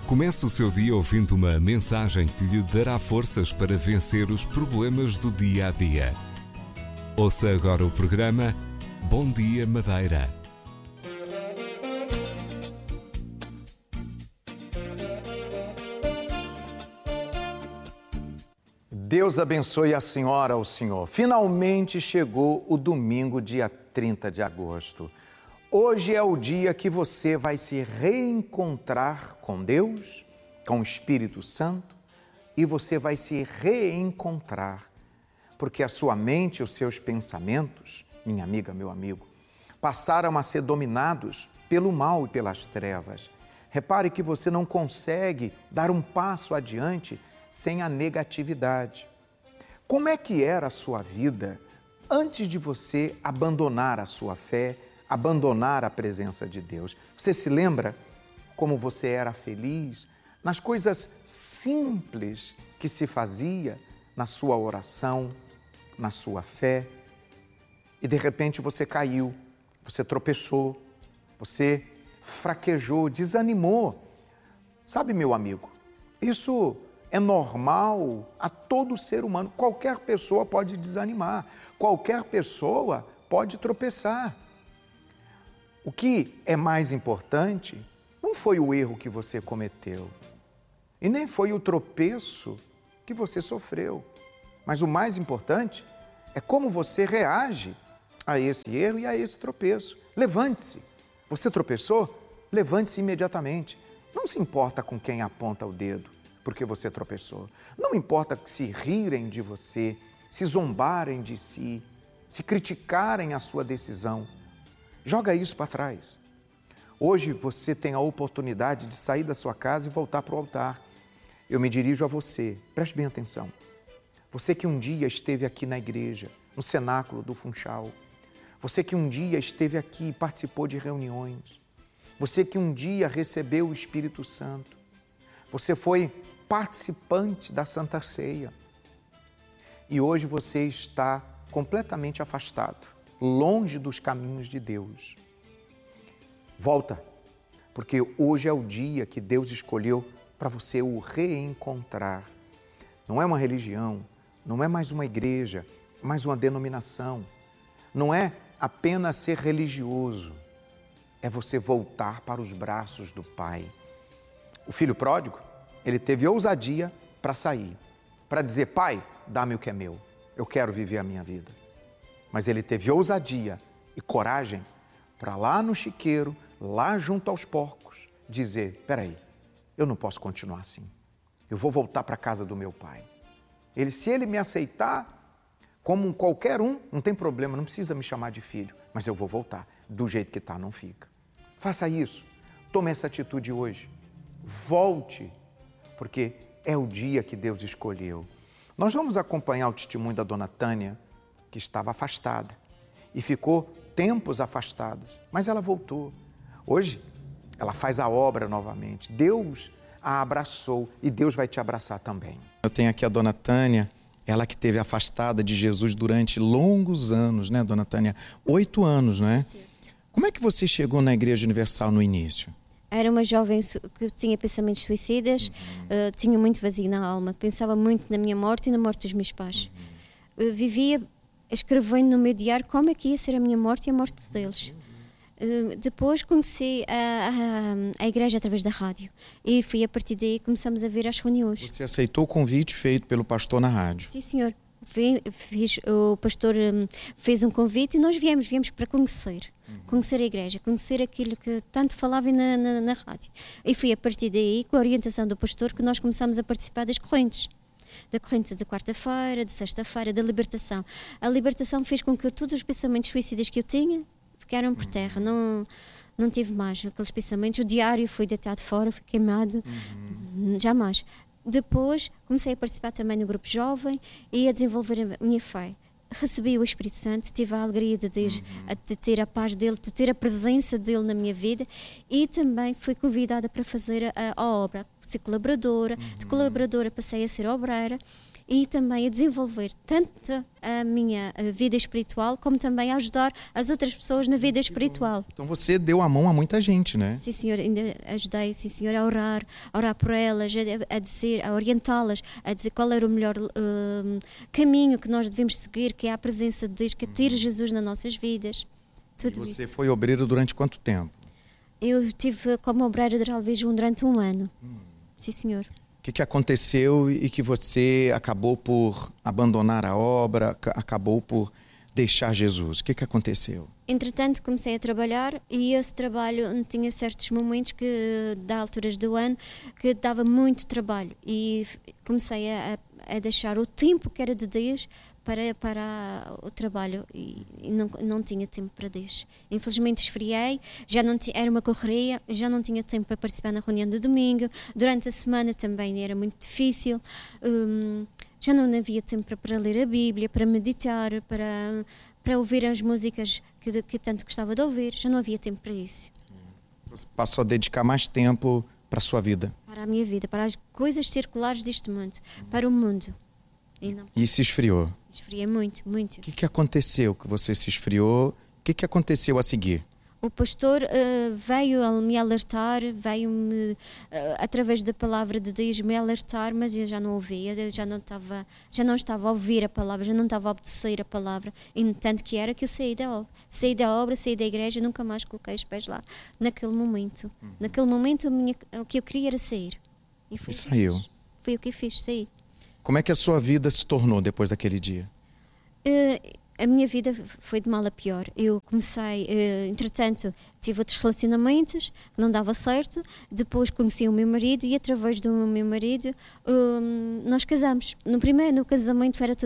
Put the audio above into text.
Comece o seu dia ouvindo uma mensagem que lhe dará forças para vencer os problemas do dia a dia. Ouça agora o programa Bom Dia Madeira. Deus abençoe a senhora, o senhor. Finalmente chegou o domingo, dia 30 de agosto. Hoje é o dia que você vai se reencontrar com Deus, com o Espírito Santo, e você vai se reencontrar, porque a sua mente e os seus pensamentos, minha amiga, meu amigo, passaram a ser dominados pelo mal e pelas trevas. Repare que você não consegue dar um passo adiante sem a negatividade. Como é que era a sua vida antes de você abandonar a sua fé, abandonar a presença de Deus? Você se lembra como você era feliz nas coisas simples que se fazia na sua oração, na sua fé? E de repente você caiu, você tropeçou, você fraquejou, desanimou. Sabe, meu amigo, isso é normal a todo ser humano. Qualquer pessoa pode desanimar, qualquer pessoa pode tropeçar. O que é mais importante não foi o erro que você cometeu e nem foi o tropeço que você sofreu, mas o mais importante é como você reage a esse erro e a esse tropeço. Levante-se. Você tropeçou? Levante-se imediatamente. Não se importa com quem aponta o dedo porque você tropeçou. Não importa se rirem de você, se zombarem de si, se criticarem a sua decisão. Joga isso para trás. Hoje você tem a oportunidade de sair da sua casa e voltar para o altar. Eu me dirijo a você, preste bem atenção. Você que um dia esteve aqui na igreja, no cenáculo do Funchal. Você que um dia esteve aqui e participou de reuniões. Você que um dia recebeu o Espírito Santo. Você foi participante da Santa Ceia. E hoje você está completamente afastado, longe dos caminhos de Deus. Volta, porque hoje é o dia que Deus escolheu para você o reencontrar. Não é uma religião, não é mais uma igreja, é mais uma denominação. Não é apenas ser religioso, é você voltar para os braços do Pai. O filho pródigo, ele teve ousadia para sair, para dizer: Pai, dá-me o que é meu, eu quero viver a minha vida. Mas ele teve ousadia e coragem para lá no chiqueiro, lá junto aos porcos, dizer: peraí, eu não posso continuar assim, eu vou voltar para a casa do meu pai. Se ele me aceitar como qualquer um, não tem problema, não precisa me chamar de filho, mas eu vou voltar, do jeito que está não fica. Faça isso, tome essa atitude hoje, volte, porque é o dia que Deus escolheu. Nós vamos acompanhar o testemunho da dona Tânia, que estava afastada e ficou tempos afastada, mas ela voltou. Hoje, ela faz a obra novamente. Deus a abraçou e Deus vai te abraçar também. Eu tenho aqui a dona Tânia, ela que esteve afastada de Jesus durante longos anos, né, dona Tânia? 8 anos, não é? Sim. Como é que você chegou na Igreja Universal no início? Era uma jovem que tinha pensamentos suicidas, tinha muito vazio na alma, pensava muito na minha morte e na morte dos meus pais. Vivia escrevendo no meu diário como é que ia ser a minha morte e a morte deles. Depois conheci a igreja através da rádio e fui a partir daí começamos a vir às reuniões. Você aceitou o convite feito pelo pastor na rádio? Sim, senhor. O pastor fez um convite e nós viemos para conhecer a igreja, conhecer aquilo que tanto falava na rádio. E foi a partir daí, com a orientação do pastor, que nós começamos a participar das correntes. Da corrente de quarta-feira, de sexta-feira, da libertação. A libertação fez com que todos os pensamentos suicidas que eu tinha ficaram por terra. Não tive mais aqueles pensamentos. O diário foi deitado fora, foi queimado. Jamais. Depois comecei a participar também no grupo jovem e a desenvolver a minha fé. Recebi o Espírito Santo, tive a alegria de ter a paz dele, de ter a presença dele na minha vida e também fui convidada para fazer a obra, ser colaboradora. De colaboradora passei a ser obreira e também a desenvolver tanto a minha vida espiritual, como também a ajudar as outras pessoas na vida espiritual. Então você deu a mão a muita gente, né? Sim, senhor, ainda ajudei, sim, senhor, a orar por elas, a dizer, a orientá-las, a dizer qual era o melhor caminho que nós devemos seguir, que é a presença de Deus, que é ter Jesus nas nossas vidas. Tudo E você isso. foi obreiro durante quanto tempo? Eu estive como obreira de Alvejum durante 1 ano. Sim, senhor. O que aconteceu e que você acabou por abandonar a obra, acabou por deixar Jesus? O que aconteceu? Entretanto, comecei a trabalhar e esse trabalho tinha certos momentos que, da alturas do ano, que dava muito trabalho e comecei a deixar o tempo que era de Deus para o trabalho e não tinha tempo para Deus. Infelizmente esfriei, era uma correria, já não tinha tempo para participar na reunião de domingo, durante a semana também era muito difícil, já não havia tempo para ler a Bíblia, para meditar, para ouvir as músicas que tanto gostava de ouvir, já não havia tempo para isso. Você passou a dedicar mais tempo para a sua vida? Para a minha vida, para as coisas circulares deste mundo, para o mundo. E se esfriou? Esfriei muito, muito. O que aconteceu que você se esfriou? O que aconteceu a seguir? O pastor veio me alertar, veio-me, através da palavra de Deus, me alertar, mas eu já não ouvia, eu já não estava a ouvir a palavra, já não estava a obedecer a palavra. E tanto que era que eu saí da obra, saí da igreja, nunca mais coloquei os pés lá, naquele momento. Naquele momento o que eu queria era sair. E saiu. Foi o que eu fiz, saí. Como é que a sua vida se tornou depois daquele dia? A minha vida foi de mal a pior. Eu comecei, entretanto, tive outros relacionamentos que não dava certo. Depois conheci o meu marido e através do meu marido nós casamos. No casamento era tudo